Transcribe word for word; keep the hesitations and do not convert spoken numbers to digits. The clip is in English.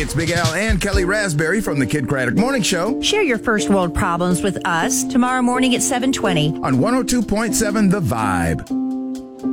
it's Big Al and Kelly Raspberry from the Kid Craddock Morning Show Share your first world problems with us tomorrow morning at seven twenty. on one oh two point seven The Vibe.